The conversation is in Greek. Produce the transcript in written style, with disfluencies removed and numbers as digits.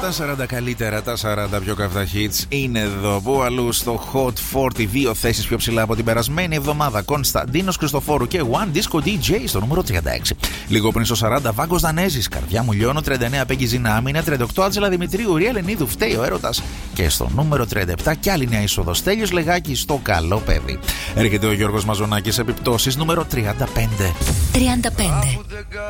Τα 40 καλύτερα, τα 40 πιο καυτά hits είναι εδώ. Πού αλλού στο Hot 40, 2 θέσεις πιο ψηλά από την περασμένη εβδομάδα. Κωνσταντίνος Χριστοφόρου και One Disco DJ στο νούμερο 36. Λίγο πριν στο 40, Βάγκος Δανέζης, Καρδιά μου λιώνω. 39, Πέγγι Ζήνα Άμυνα. 38, Άτζελα Δημητρίου, Ουρία Ελενίδου, Φταίει ο Έρωτας. Και στο νούμερο 37, κι άλλη νέα είσοδος. Τέλειος Λεγάκης, στο καλό παιδί. Έρχεται ο Γιώργος Μαζονάκης, Επιπτώσεις, νούμερο 35. 35.